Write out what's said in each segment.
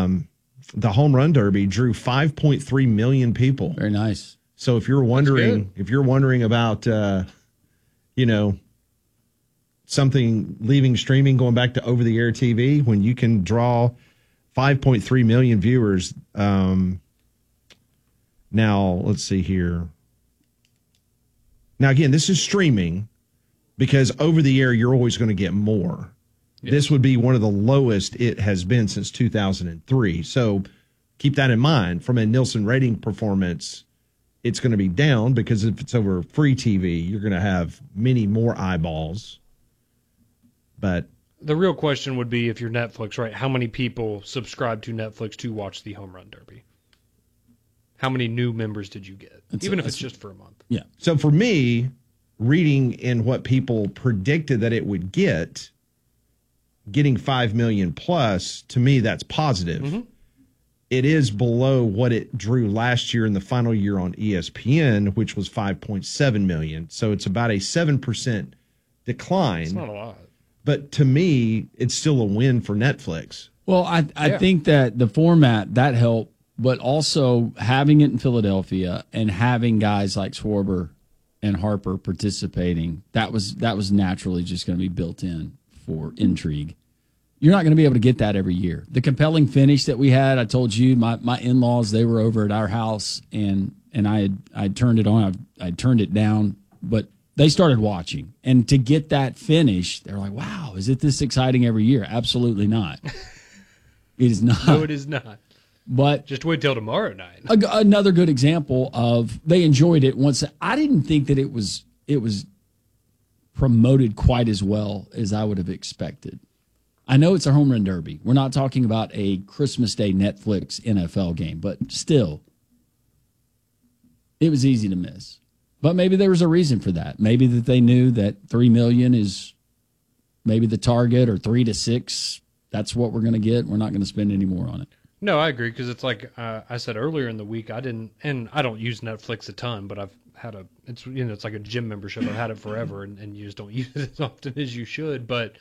the Home Run Derby drew 5.3 million people. Very nice. So if you're wondering about, something leaving streaming, going back to over-the-air TV, when you can draw 5.3 million viewers. Now, let's see here. Now, again, this is streaming because over-the-air, you're always going to get more. Yes. This would be one of the lowest it has been since 2003. So keep that in mind. From a Nielsen rating performance, it's going to be down because if it's over free TV, you're going to have many more eyeballs. But the real question would be, if you're Netflix, right, how many people subscribe to Netflix to watch the Home Run Derby? How many new members did you get? Even if it's just for a month. Yeah. So for me, reading in what people predicted that it would getting 5 million plus, to me, that's positive. Mm-hmm. It is below what it drew last year in the final year on ESPN, which was 5.7 million. So it's about a 7% decline. It's not a lot. But to me, it's still a win for Netflix. Well, I think that the format, that helped, but also having it in Philadelphia and having guys like Schwarber and Harper participating, that was naturally just going to be built in for intrigue. You're not going to be able to get that every year. The compelling finish that we had, I told you, my in-laws, they were over at our house, and I turned it on. I turned it down, but they started watching. And to get that finish, they're like, wow, is it this exciting every year? Absolutely not. It is not. No, it is not. But just wait till tomorrow night. Another good example of they enjoyed it once. I didn't think that it was promoted quite as well as I would have expected. I know it's a home run derby. We're not talking about a Christmas Day Netflix NFL game, but still, it was easy to miss. But maybe there was a reason for that. Maybe that they knew that 3 million is maybe the target, or 3 to 6. That's what we're going to get. We're not going to spend any more on it. No, I agree, because it's like I said earlier in the week, I don't use Netflix a ton, but I've had it's like a gym membership. I've had it forever, and you just don't use it as often as you should. But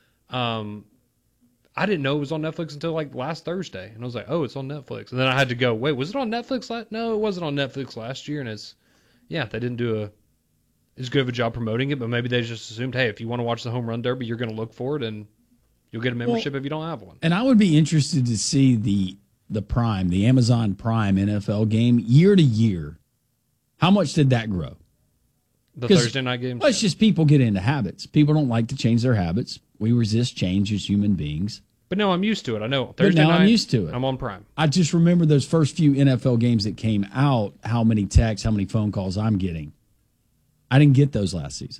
I didn't know it was on Netflix until like last Thursday, and I was like, oh, it's on Netflix. And then I had to go, wait, was it on Netflix? No, it wasn't on Netflix last year, and they didn't do as good of a job promoting it, but maybe they just assumed, hey, if you want to watch the Home Run Derby, you're going to look for it, and you'll get a membership if you don't have one. And I would be interested to see the Prime, the Amazon Prime NFL game year to year. How much did that grow? The Thursday night games? Well, it's just people get into habits. People don't like to change their habits. We resist change as human beings. But no, I'm used to it. I know Thursday night, I'm used to it. I'm on Prime. I just remember those first few NFL games that came out, how many texts, how many phone calls I'm getting. I didn't get those last season.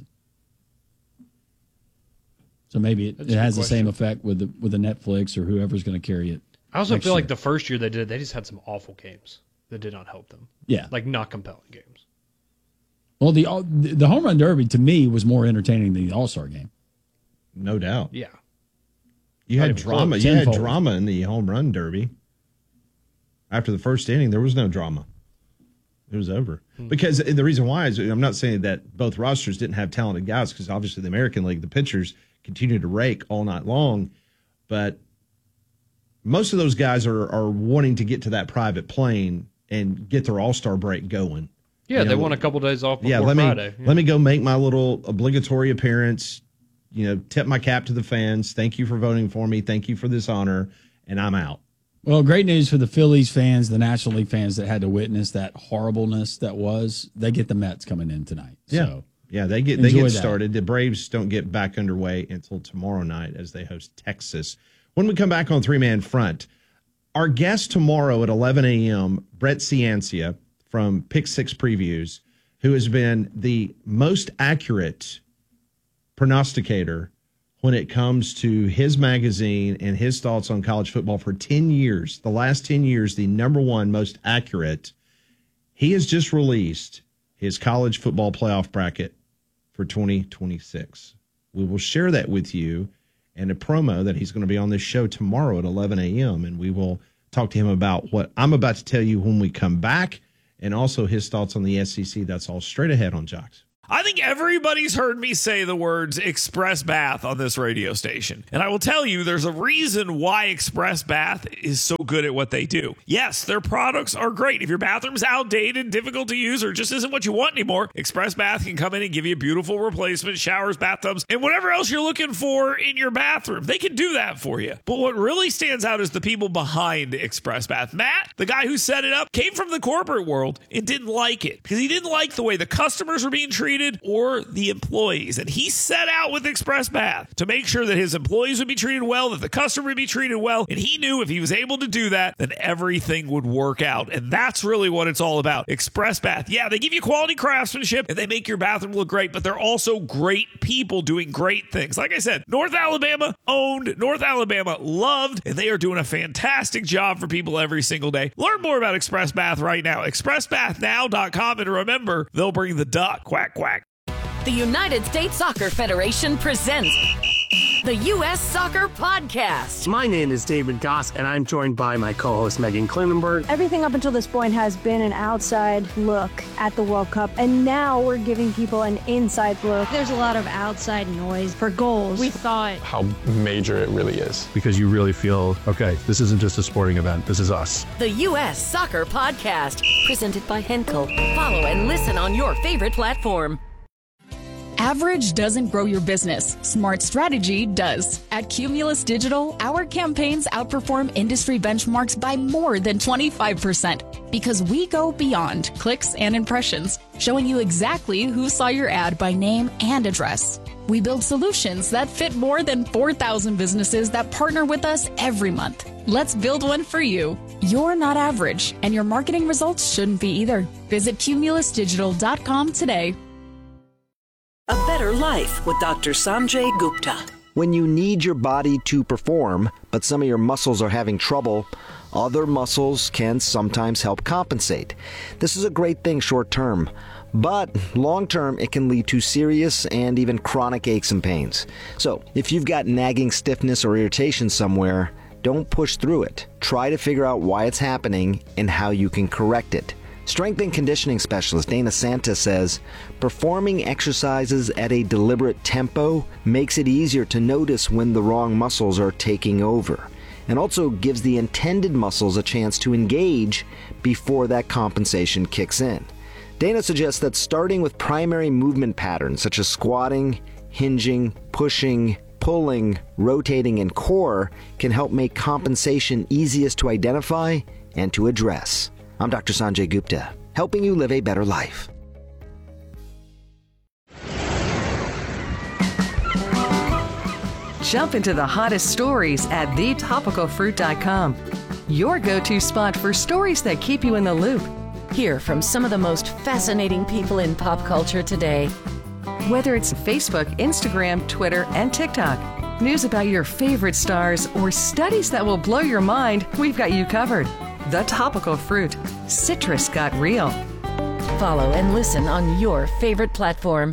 So maybe it has the same effect with the Netflix or whoever's going to carry it. I also feel like the first year they did it, they just had some awful games that did not help them. Yeah. Like not compelling games. Well, the Home Run Derby, to me, was more entertaining than the All-Star Game. No doubt. Yeah. You had drama. You had drama in the Home Run Derby. After the first inning, there was no drama. It was over. Because the reason why is, I'm not saying that both rosters didn't have talented guys, because obviously the American League, the pitchers continue to rake all night long, but most of those guys are wanting to get to that private plane and get their All-Star break going. Yeah, they want a couple days off before Friday. Let me go make my little obligatory appearance, tip my cap to the fans. Thank you for voting for me. Thank you for this honor, and I'm out. Well, great news for the Phillies fans, the National League fans that had to witness that horribleness that was. They get the Mets coming in tonight. Yeah. So yeah, they get started. The Braves don't get back underway until tomorrow night as they host Texas. When we come back on Three Man Front, our guest tomorrow at 11 a.m., Brett Ciancia from Pick Six Previews, who has been the most accurate prognosticator when it comes to his magazine and his thoughts on college football for 10 years. The last 10 years, the number one most accurate. He has just released his college football playoff bracket for 2026. We will share that with you and a promo that he's going to be on this show tomorrow at 11 a.m. And we will talk to him about what I'm about to tell you when we come back, and also his thoughts on the SEC. That's all straight ahead on Jocks. I think everybody's heard me say the words Express Bath on this radio station. And I will tell you, there's a reason why Express Bath is so good at what they do. Yes, their products are great. If your bathroom's outdated, difficult to use, or just isn't what you want anymore, Express Bath can come in and give you a beautiful replacement, showers, bathtubs, and whatever else you're looking for in your bathroom. They can do that for you. But what really stands out is the people behind Express Bath. Matt, the guy who set it up, came from the corporate world and didn't like it because he didn't like the way the customers were being treated or the employees. And he set out with Express Bath to make sure that his employees would be treated well, that the customer would be treated well. And he knew if he was able to do that, then everything would work out. And that's really what it's all about. Express Bath. Yeah, they give you quality craftsmanship and they make your bathroom look great, but they're also great people doing great things. Like I said, North Alabama owned, North Alabama loved, and they are doing a fantastic job for people every single day. Learn more about Express Bath right now. ExpressBathNow.com. And remember, they'll bring the duck. Quack, quack. The United States Soccer Federation presents the U.S. Soccer Podcast. My name is David Goss, and I'm joined by my co-host Megan Klinenberg. Everything up until this point has been an outside look at the World Cup, and now we're giving people an inside look. There's a lot of outside noise for goals. We thought how major it really is. Because you really feel, okay, this isn't just a sporting event, this is us. The U.S. Soccer Podcast, presented by Henkel. Follow and listen on your favorite platform. Average doesn't grow your business. Smart strategy does. At Cumulus Digital, our campaigns outperform industry benchmarks by more than 25% because we go beyond clicks and impressions, showing you exactly who saw your ad by name and address. We build solutions that fit more than 4,000 businesses that partner with us every month. Let's build one for you. You're not average, and your marketing results shouldn't be either. Visit cumulusdigital.com today. A Better Life with Dr. Sanjay Gupta. When you need your body to perform, but some of your muscles are having trouble, other muscles can sometimes help compensate. This is a great thing short term, but long term it can lead to serious and even chronic aches and pains. So if you've got nagging stiffness or irritation somewhere, don't push through it. Try to figure out why it's happening and how you can correct it. Strength and conditioning specialist Dana Santa says, performing exercises at a deliberate tempo makes it easier to notice when the wrong muscles are taking over, and also gives the intended muscles a chance to engage before that compensation kicks in. Dana suggests that starting with primary movement patterns such as squatting, hinging, pushing, pulling, rotating, and core can help make compensation easiest to identify and to address. I'm Dr. Sanjay Gupta, helping you live a better life. Jump into the hottest stories at thetopicalfruit.com. Your go-to spot for stories that keep you in the loop. Hear from some of the most fascinating people in pop culture today. Whether it's Facebook, Instagram, Twitter, and TikTok, news about your favorite stars, or studies that will blow your mind, we've got you covered. The Topical Fruit. Citrus got real. Follow and listen on your favorite platform.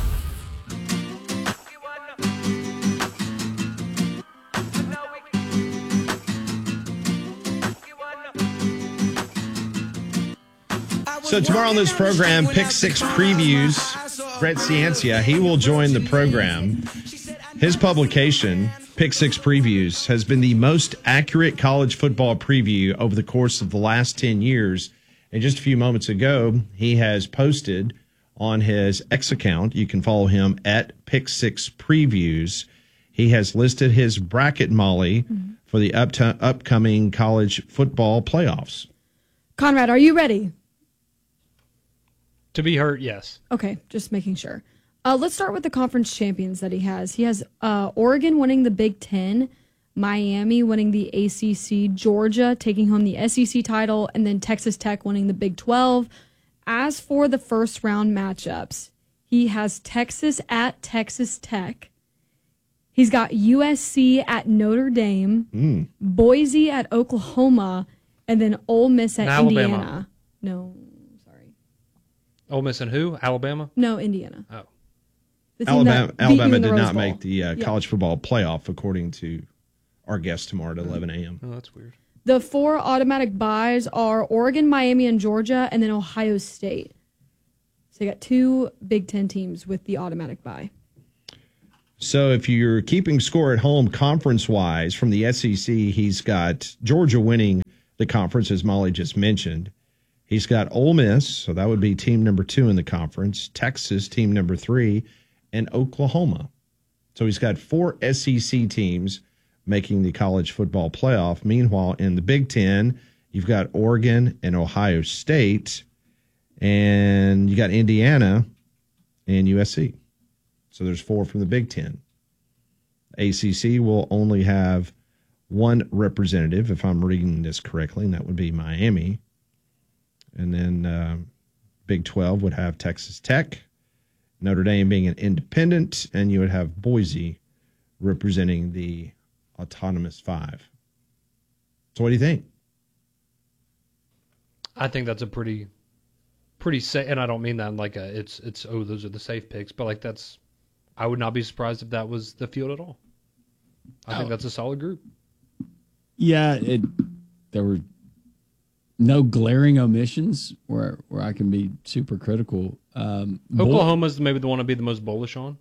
So tomorrow on this program, Pick Six Previews, Brett Ciancia, he will join the program. His publication, Pick Six Previews, has been the most accurate college football preview over the course of the last 10 years. And just a few moments ago, he has posted on his X account, you can follow him at Pick Six Previews. He has listed his bracket, Molly, for the upcoming college football playoffs. Conrad, are you ready? To be hurt, yes. Okay, just making sure. Let's start with the conference champions that he has. He has Oregon winning the Big Ten, Miami winning the ACC, Georgia taking home the SEC title, and then Texas Tech winning the Big 12. As for the first round matchups, he has Texas at Texas Tech. He's got USC at Notre Dame, Boise at Oklahoma, and then Ole Miss at Indiana. No, sorry. Ole Miss and who? Alabama? No, Indiana. Oh. Alabama did not make the college football playoff, according to our guest tomorrow at 11 a.m. Oh, that's weird. The 4 automatic buys are Oregon, Miami, and Georgia, and then Ohio State. So you got 2 Big Ten teams with the automatic bye. So if you're keeping score at home conference-wise from the SEC, he's got Georgia winning the conference, as Molly just mentioned. He's got Ole Miss, so that would be team number 2 in the conference, Texas, team number 3, and Oklahoma. So he's got 4 SEC teams making the college football playoff. Meanwhile, in the Big Ten, you've got Oregon and Ohio State, and you got Indiana and USC. So there's 4 from the Big Ten. ACC will only have 1 representative, if I'm reading this correctly, and that would be Miami. And then Big 12 would have Texas Tech, Notre Dame being an independent, and you would have Boise representing the Autonomous 5. So what do you think? I think that's a pretty safe, and I don't mean that in like it's those are the safe picks, but like that's, I would not be surprised if that was the field at all. I think that's a solid group. Yeah, there were no glaring omissions where I can be super critical. Oklahoma's maybe the one I'd be the most bullish on.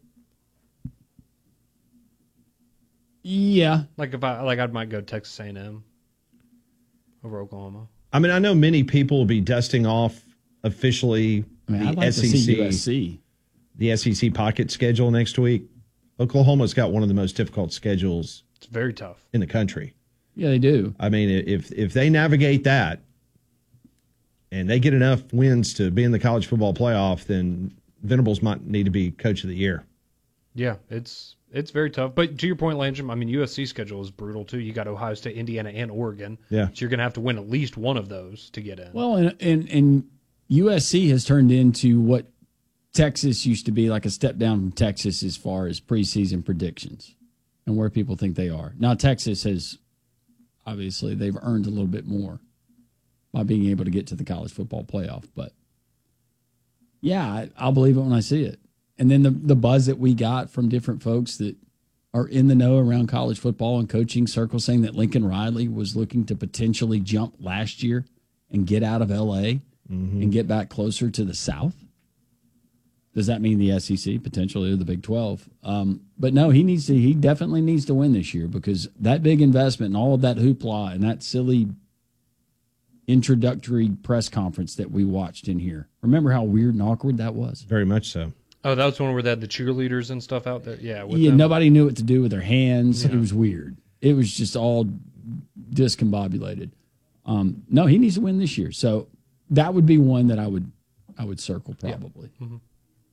Yeah, like I might go Texas A&M over Oklahoma. I mean, I know many people will be dusting off officially I'd like SEC, to see USC. The SEC pocket schedule next week. Oklahoma's got one of the most difficult schedules. It's very tough in the country. Yeah, they do. I mean, if they navigate that and they get enough wins to be in the college football playoff, then Venables might need to be coach of the year. Yeah, it's very tough. But to your point, Landrum, I mean, USC's schedule is brutal too. You got Ohio State, Indiana, and Oregon. Yeah. So you're going to have to win at least one of those to get in. Well, and USC has turned into what Texas used to be, like a step down from Texas as far as preseason predictions and where people think they are. Now, Texas has, obviously, they've earned a little bit more by being able to get to the college football playoff. But, yeah, I'll believe it when I see it. And then the buzz that we got from different folks that are in the know around college football and coaching circles saying that Lincoln Riley was looking to potentially jump last year and get out of L.A. and get back closer to the South. Does that mean the SEC, potentially, or the Big 12? But no, he definitely needs to win this year because that big investment and all of that hoopla and that silly introductory press conference that we watched in here. Remember how weird and awkward that was? Very much so. Oh, that was one where they had the cheerleaders and stuff out there? Yeah. Nobody knew what to do with their hands. Yeah. It was weird. It was just all discombobulated. No, he needs to win this year. So that would be one that I would circle probably. Yeah. Mm-hmm.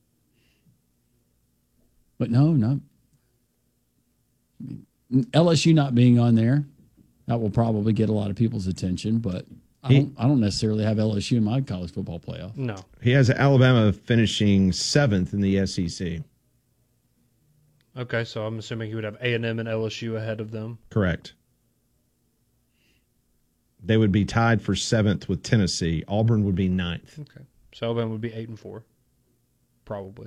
But no. LSU not being on there, that will probably get a lot of people's attention, but I don't necessarily have LSU in my college football playoff. No. He has Alabama finishing 7th in the SEC. Okay, so I'm assuming he would have A&M and LSU ahead of them. Correct. They would be tied for 7th with Tennessee. Auburn would be 9th. Okay. So Alabama would be 8-4, probably.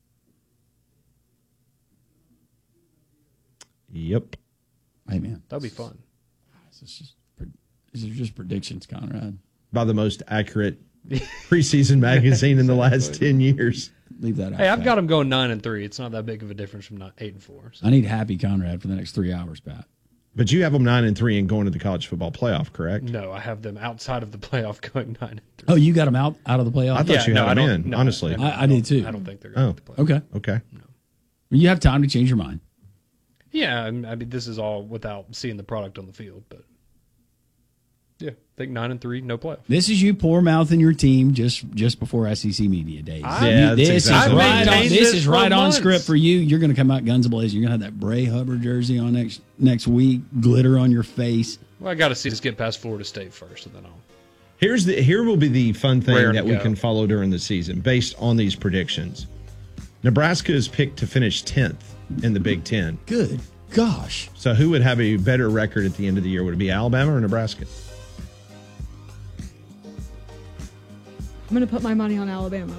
Yep. Hey, man. That'd be fun. These are just predictions, Conrad. By the most accurate preseason magazine in the last 10 years. Leave that out. Hey, I've got them going 9-3. It's not that big of a difference from 8-4. So. I need happy Conrad for the next 3 hours, Pat. But you have them 9-3 and going to the college football playoff, correct? No, I have them outside of the playoff going 9-3. Oh, you got them out of the playoff? I thought you had them in, honestly. I did too. I don't think they're going to the playoff. Okay. No. You have time to change your mind. Yeah, I mean, this is all without seeing the product on the field, but yeah, I think 9-3, no playoff. This is you poor mouthing your team just before SEC Media Days. This is right on script for you. You're going to come out guns blazing. You're going to have that Bray Hubbard jersey on next week, glitter on your face. Well, I got to see us get past Florida State first, and then I'll. Here will be the fun thing that we go. can follow during the season based on these predictions. Nebraska is picked to finish 10th in the Big Ten. Good gosh. So who would have a better record at the end of the year? Would it be Alabama or Nebraska? I'm going to put my money on Alabama.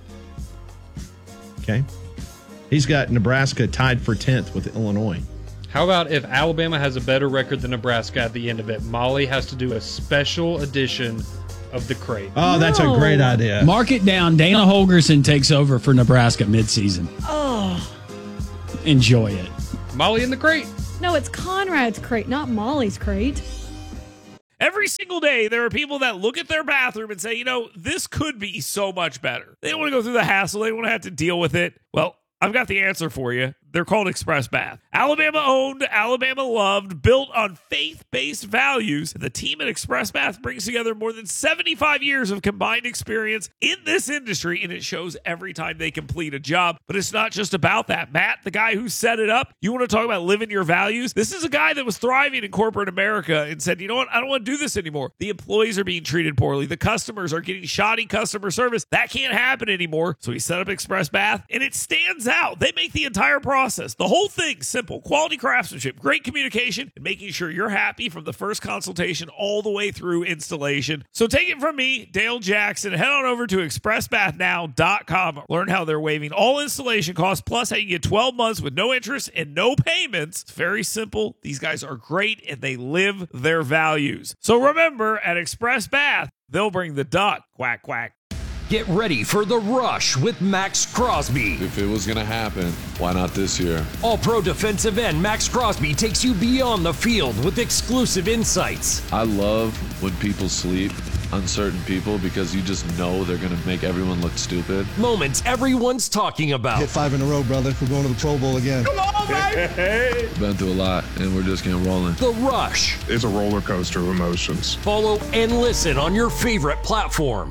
Okay. He's got Nebraska tied for 10th with Illinois. How about if Alabama has a better record than Nebraska at the end of it? Molly has to do a special edition of the crate. Oh, that's a great idea. Mark it down. Dana Holgerson takes over for Nebraska midseason. Oh. Enjoy it. Molly in the crate. No, it's Conrad's crate, not Molly's crate. Every single day, there are people that look at their bathroom and say, you know, this could be so much better. They don't want to go through the hassle. They don't want to have to deal with it. Well, I've got the answer for you. They're called Express Bath. Alabama owned, Alabama loved, built on faith-based values. The team at Express Bath brings together more than 75 years of combined experience in this industry, and it shows every time they complete a job. But it's not just about that. Matt, the guy who set it up, you want to talk about living your values? This is a guy that was thriving in corporate America and said, you know what? I don't want to do this anymore. The employees are being treated poorly. The customers are getting shoddy customer service. That can't happen anymore. So he set up Express Bath, and it stands out. They make the entire process, the whole thing, simple. Quality craftsmanship, great communication, and making sure you're happy from the first consultation all the way through installation. So take it from me, Dale Jackson. Head on over to expressbathnow.com. Learn how they're waiving all installation costs, plus how you get 12 months with no interest and no payments. It's very simple. These guys are great, and they live their values. So remember, at Express Bath, they'll bring the duck. Quack, quack. Get ready for The Rush with Max Crosby. If it was going to happen, why not this year? All-pro defensive end Max Crosby takes you beyond the field with exclusive insights. I love when people sleep, uncertain people, because you just know they're going to make everyone look stupid. Moments everyone's talking about. Hit 5 in a row, brother. We're going to the Pro Bowl again. Come on, baby! Been through a lot, and we're just getting rolling. The Rush. It's a roller coaster of emotions. Follow and listen on your favorite platform.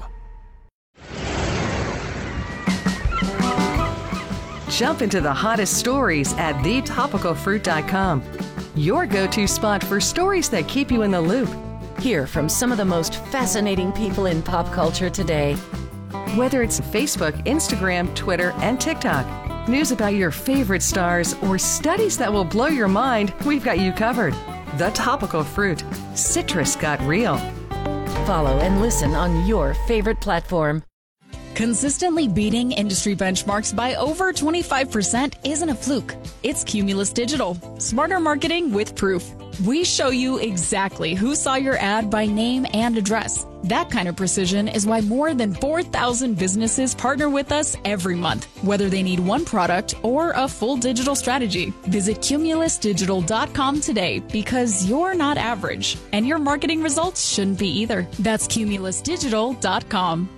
Jump into the hottest stories at thetopicalfruit.com. Your go-to spot for stories that keep you in the loop. Hear from some of the most fascinating people in pop culture today. Whether it's Facebook, Instagram, Twitter, and TikTok, news about your favorite stars, or studies that will blow your mind, we've got you covered. The Topical Fruit. Citrus got real. Follow and listen on your favorite platform. Consistently beating industry benchmarks by over 25% isn't a fluke. It's Cumulus Digital. Smarter marketing with proof. We show you exactly who saw your ad by name and address. That kind of precision is why more than 4,000 businesses partner with us every month, whether they need one product or a full digital strategy. Visit cumulusdigital.com today, because you're not average, and your marketing results shouldn't be either. That's cumulusdigital.com.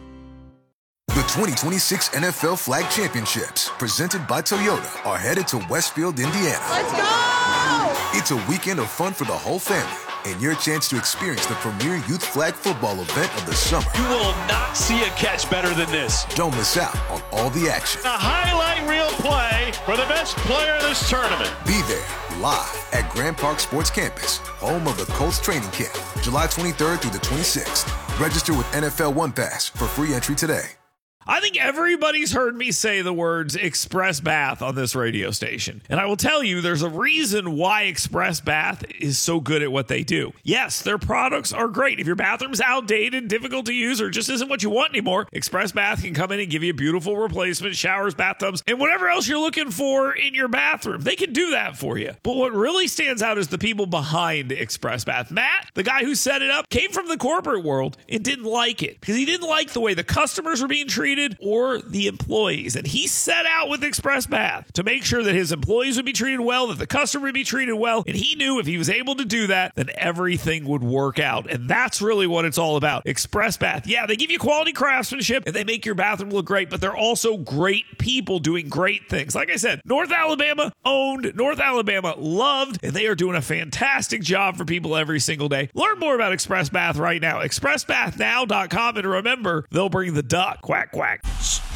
The 2026 NFL Flag Championships, presented by Toyota, are headed to Westfield, Indiana. Let's go! It's a weekend of fun for the whole family, and your chance to experience the premier youth flag football event of the summer. You will not see a catch better than this. Don't miss out on all the action. A highlight reel play for the best player in this tournament. Be there live at Grand Park Sports Campus, home of the Colts training camp, July 23rd through the 26th. Register with NFL One Pass for free entry today. I think everybody's heard me say the words Express Bath on this radio station. And I will tell you, there's a reason why Express Bath is so good at what they do. Yes, their products are great. If your bathroom's outdated, difficult to use, or just isn't what you want anymore, Express Bath can come in and give you a beautiful replacement, showers, bathtubs, and whatever else you're looking for in your bathroom. They can do that for you. But what really stands out is the people behind Express Bath. Matt, the guy who set it up, came from the corporate world and didn't like it because he didn't like the way the customers were being treated or the employees. And he set out with Express Bath to make sure that his employees would be treated well, that the customer would be treated well. And he knew if he was able to do that, then everything would work out. And that's really what it's all about. Express Bath. Yeah, they give you quality craftsmanship and they make your bathroom look great, but they're also great people doing great things. Like I said, North Alabama owned, North Alabama loved, and they are doing a fantastic job for people every single day. Learn more about Express Bath right now. expressbathnow.com, and remember, they'll bring the duck. Quack, quack.